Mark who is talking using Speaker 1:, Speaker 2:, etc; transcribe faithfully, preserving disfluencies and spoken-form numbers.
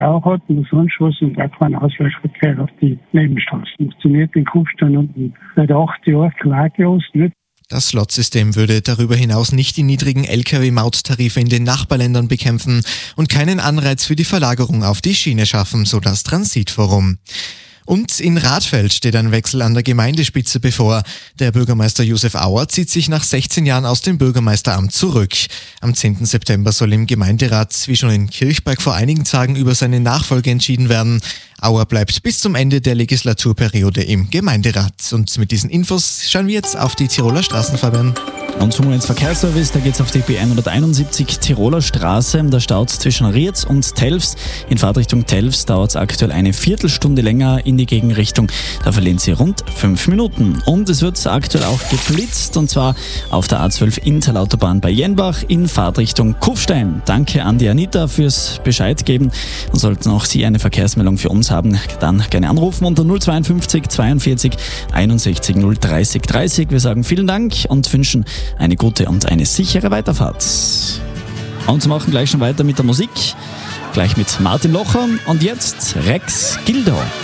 Speaker 1: Auch hat und sonst was und auch kein Ausweichverkehr auf die Nebenstraßen. Funktioniert in Kufstein unten seit acht Jahren klaglos nicht.
Speaker 2: Das Slot-System würde darüber hinaus nicht die niedrigen L K W-Mauttarife in den Nachbarländern bekämpfen und keinen Anreiz für die Verlagerung auf die Schiene schaffen, so das Transitforum. Und in Radfeld steht ein Wechsel an der Gemeindespitze bevor. Der Bürgermeister Josef Auer zieht sich nach sechzehn Jahren aus dem Bürgermeisteramt zurück. Am zehnten September soll im Gemeinderat, wie schon in Kirchberg vor einigen Tagen, über seine Nachfolge entschieden werden. Auer bleibt bis zum Ende der Legislaturperiode im Gemeinderat. Und mit diesen Infos schauen wir jetzt auf die Tiroler Straßenverbindung.
Speaker 3: Und zum ins Verkehrsservice, da geht's auf die B hunderteinundsiebzig Tiroler Straße. Da staut's zwischen Rietz und Telfs. In Fahrtrichtung Telfs dauert's aktuell eine Viertelstunde länger in die Gegenrichtung. Da verlieren Sie rund fünf Minuten. Und es wird aktuell auch geblitzt, und zwar auf der A zwölf Inntal-Autobahn bei Jenbach in Fahrtrichtung Kufstein. Danke an die Anita fürs Bescheid geben. Und sollten auch Sie eine Verkehrsmeldung für uns haben, dann gerne anrufen unter null zweiundfünfzig zweiundvierzig einundsechzig null dreißig dreißig. Wir sagen vielen Dank und wünschen eine gute und eine sichere Weiterfahrt. Und wir machen gleich schon weiter mit der Musik. Gleich mit Martin Locher und jetzt Rex Gildo.